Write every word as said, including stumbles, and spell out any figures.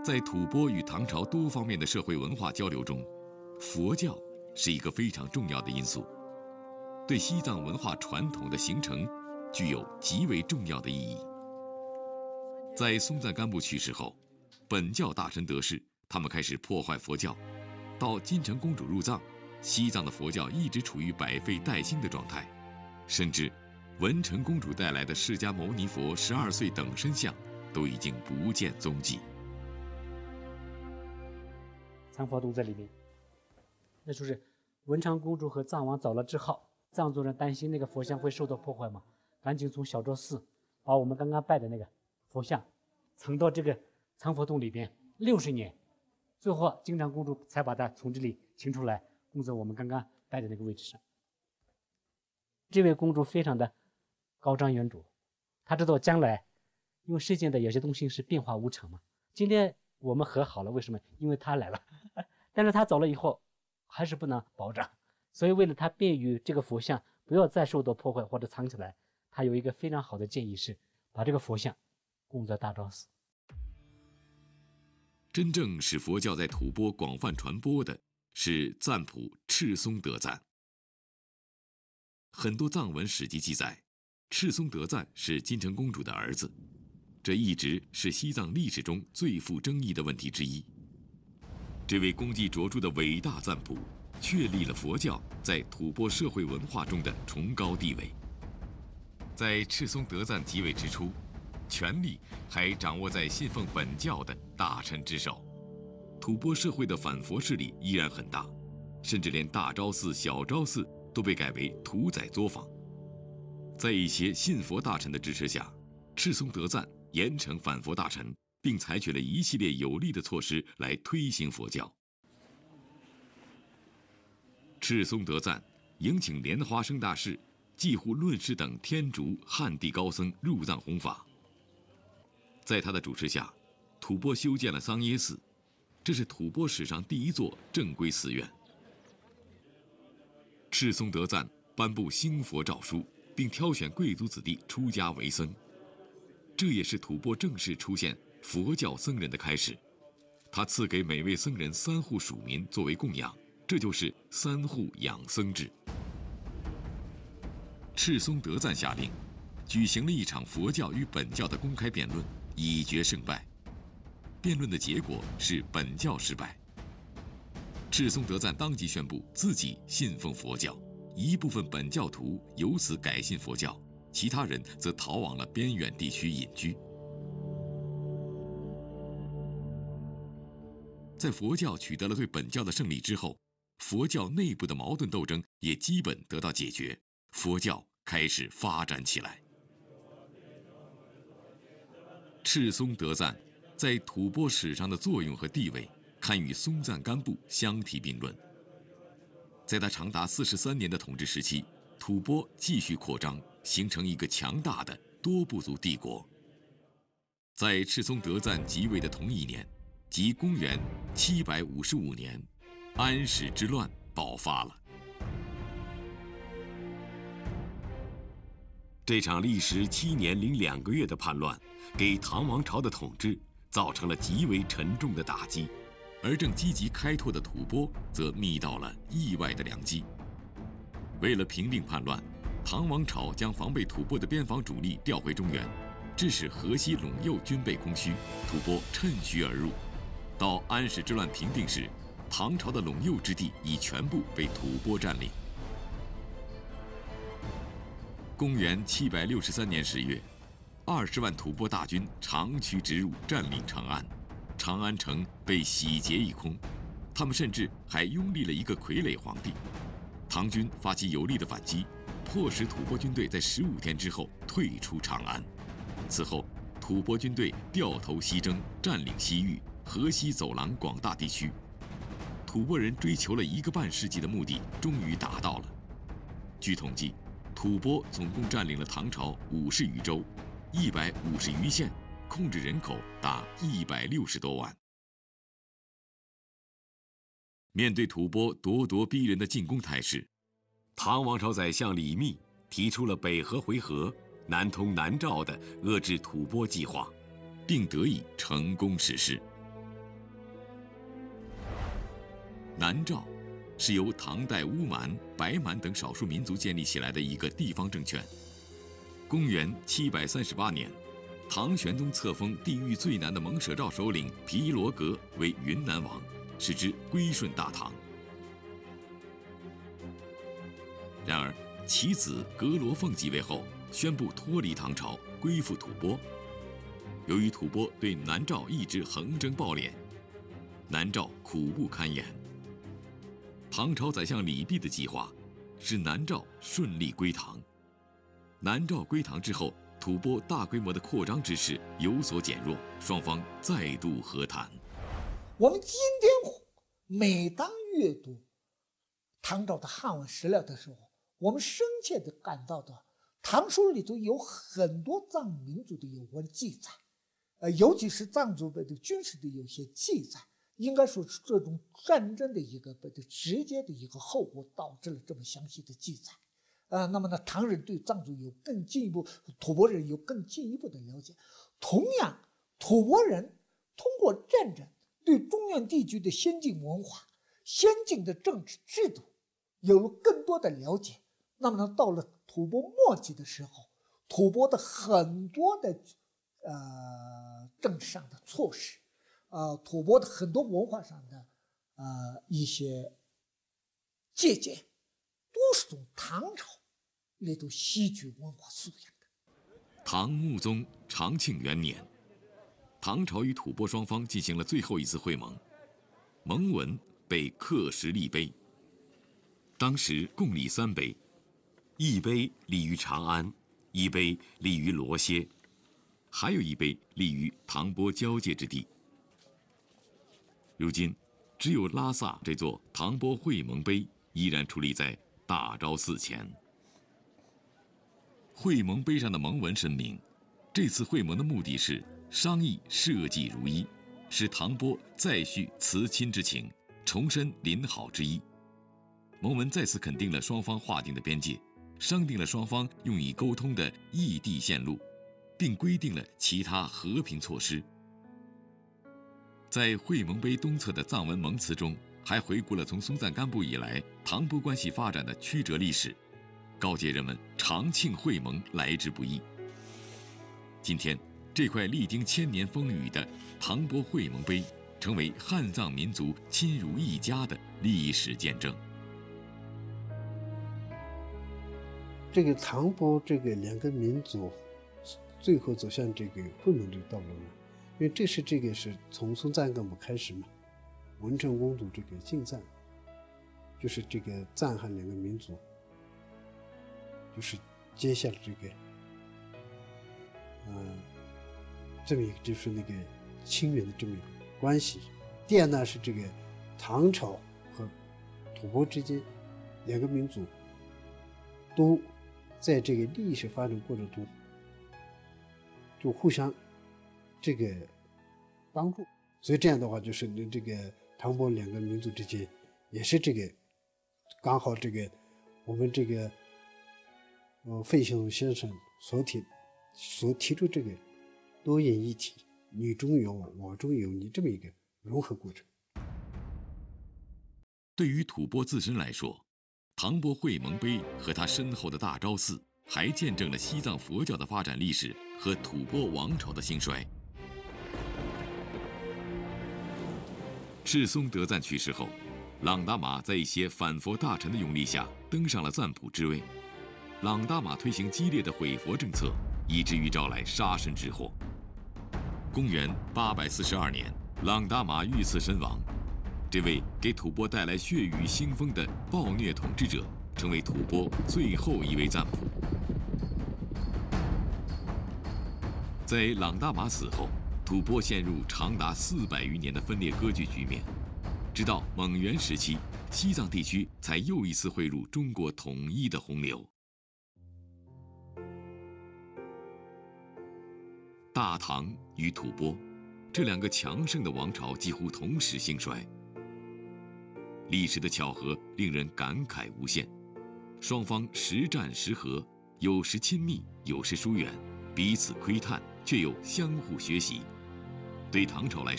在吐蕃与唐朝多方面的社会文化交流中，佛教是一个非常重要的因素，对西藏文化传统的形成具有极为重要的意义。在松赞干布去世后，本教大臣得势，他们开始破坏佛教。到金城公主入藏，西藏的佛教一直处于百废待兴的状态，甚至文成公主带来的释迦牟尼佛十二岁等身像都已经不见踪迹。 藏佛洞在里面，那就是文成公主和藏王走了之后，藏族人担心那个佛像会受到破坏嘛，赶紧从小昭寺把我们刚刚拜的那个佛像藏到这个藏佛洞里边六十年，最后金城公主才把它从这里请出来，供在我们刚刚拜的那个位置上。这位公主非常的高瞻远瞩，她知道将来，因为世界的有些东西是变化无常嘛。今天我们和好了，为什么？因为她来了，但是她走了以后，还是不能保障。所以为了她便于这个佛像不要再受到破坏或者藏起来，她有一个非常好的建议是，把这个佛像供在大昭寺。 真正使佛教在吐蕃广泛传播的是赞普赤松德赞。很多藏文史籍记载，赤松德赞是金城公主的儿子，这一直是西藏历史中最富争议的问题之一。这位功绩卓著的伟大赞普，确立了佛教在吐蕃社会文化中的崇高地位。在赤松德赞即位之初，权力还掌握在信奉本教的大臣之手，吐蕃社会的反佛势力依然很大，甚至连大昭寺、小昭寺都被改为屠宰作坊。在一些信佛大臣的支持下，赤松德赞严惩反佛大臣，并采取了一系列有力的措施来推行佛教。赤松德赞迎请莲花生大士、济护论师等天竺、汉地高僧入藏弘法。在他的主持下，吐蕃修建了桑耶寺，这是吐蕃史上第一座正规寺院。赤松德赞颁布兴佛诏书，并挑选贵族子弟出家为僧，这也是吐蕃正式出现佛教僧人的开始。他赐给每位僧人三户属民作为供养，这就是三户养僧制。赤松德赞下令，举行了一场佛教与本教的公开辩论，以决胜败。辩论的结果是本教失败。赤松德赞当即宣布自己信奉佛教，一部分本教徒由此改信佛教，其他人则逃往了边远地区隐居。在佛教取得了对本教的胜利之后，佛教内部的矛盾斗争也基本得到解决，佛教开始发展起来。赤松德赞在吐蕃史上的作用和地位，堪与松赞干布相提并论。在他长达四十三年的统治时期，吐蕃继续扩张，形成一个强大的多部族帝国。在赤松德赞即位的同一年，即公元七百五十五年，安史之乱爆发了。这场历时七年零两个月的叛乱，给唐王朝的统治造成了极为沉重的打击，而正积极开拓的吐蕃则觅到了意外的良机。为了平定叛乱，唐王朝将防备吐蕃的边防主力调回中原，致使河西陇右军备空虚，吐蕃趁虚而入。到安史之乱平定时，唐朝的陇右之地已全部被吐蕃占领。公元七百六十三年十月，二十万吐蕃大军长驱直入，占领长安，长安城被洗劫一空。他们甚至还拥立了一个傀儡皇帝。唐军发起有力的反击，迫使吐蕃军队在十五天之后退出长安。此后，吐蕃军队掉头西征，占领西域、河西走廊广大地区。吐蕃人追求了一个半世纪的目的，终于达到了。据统计，吐蕃总共占领了唐朝五十余州，一百五十余县，控制人口达一百六十多万。面对吐蕃咄咄逼人的进攻态势，唐王朝宰相李密提出了北河回纥、南通南诏的遏制吐蕃计划，并得以成功实施。 南诏是由唐代乌蛮、白蛮等少数民族建立起来的一个地方政权。公元七百三十八年，唐玄宗册封地域最南的蒙舍赵首领毗罗格为云南王，使之归顺大唐。然而，其子格罗凤继位后，宣布脱离唐朝，归附吐蕃。由于吐蕃对南诏一直横征暴敛，南诏苦不堪言。唐朝宰相李泌的计划使南诏顺利归唐。南诏归唐之后，吐蕃大规模的扩张之势有所减弱，双方再度和谈。 我们今天每当阅读唐朝的汉文史料的时候，我们深切地感到的，唐书里头有很多藏民族的有关记载，呃，尤其是藏族的军事的有些记载，应该说是这种战争的一个直接的一个后果导致了这么详细的记载。呃，那么呢，唐人对藏族有更进一步，吐蕃人有更进一步的了解。同样，吐蕃人通过战争对中原地区的先进文化、先进的政治制度有了更多的了解。那么呢，到了吐蕃末期的时候，吐蕃的很多的呃政治上的措施，呃，吐蕃的很多文化上的呃一些借鉴，都是从唐朝里头吸取文化素养的。 唐穆宗长庆元年，唐朝与吐蕃双方进行了最后一次会盟，盟文被刻石立碑。当时共立三碑，一碑立于长安，一碑立于罗歇，还有一碑立于唐波交界之地。如今，只有拉萨这座唐波会盟碑依然矗立在大昭寺前。会盟碑上的盟文申明，这次会盟的目的是商议社稷如一，使唐波再续辞亲之情，重申邻好之意。盟文再次肯定了双方划定的边界，商定了双方用以沟通的异地线路，并规定了其他和平措施。在会盟碑东侧的藏文盟词中，还回顾了从松赞干布以来唐波关系发展的曲折历史，告诫人们长庆会盟来之不易。今天，这块历经千年风雨的唐波会盟碑，成为汉藏民族亲如一家的历史见证。 这个唐波这个两个民族最后走向这个会盟这个道路呢，因为这是这个是从松赞干布开始嘛，文成公主这个进藏，就是这个藏汉两个民族，就是接下了这个，呃，这么一个就是那个亲缘的这么一个关系。第二呢是这个唐朝和吐蕃之间两个民族都在这个历史发展过程中就互相这个帮助，所以这样的话就是这个唐波两个民族之间也是这个刚好这个我们这个呃费孝通先生所提所提出这个多元一体，你中有我，我中有你这么一个融合过程。 对于吐蕃自身来说，唐波会盟碑和他身后的大昭寺，还见证了西藏佛教的发展历史和吐蕃王朝的兴衰。赤松德赞去世后，朗达玛在一些反佛大臣的拥立下登上了赞普之位。朗达玛推行激烈的毁佛政策，以至于招来杀身之祸。公元八百四十二年，朗达玛遇刺身亡。这位给吐蕃带来血雨腥风的暴虐统治者，成为吐蕃最后一位赞普。在朗达玛死后，吐蕃陷入长达四百余年的分裂割据局面，直到蒙元时期，西藏地区才又一次汇入中国统一的洪流。大唐与吐蕃这两个强盛的王朝几乎同时兴衰。历史的巧合令人感慨无限，双方时战时和，有时亲密，有时疏远，彼此窥探，却又相互学习。对唐朝来说，